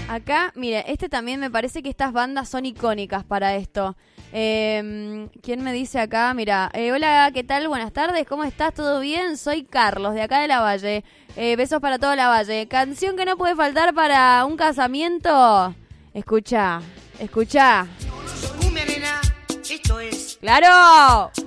Acá, mire, también me parece que estas bandas son icónicas para esto. ¿Quién me dice acá? Mira, hola, ¿qué tal? Buenas tardes, ¿cómo estás? ¿Todo bien? Soy Carlos, de acá de La Valle. Besos para toda La Valle. Canción que no puede faltar para un casamiento. Escucha. Esto es... ¡Claro!